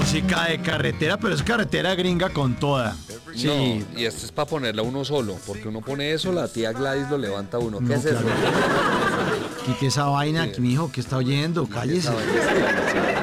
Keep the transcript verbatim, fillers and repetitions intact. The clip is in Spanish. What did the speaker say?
música de carretera, pero es carretera gringa con toda. Sí. No, y esto es para ponerla uno solo, porque uno pone eso, la tía Gladys lo levanta a uno. ¿Qué No, es claro. eso? Quite esa vaina, Sí. que mi hijo que está oyendo, cállese. Esa vaina.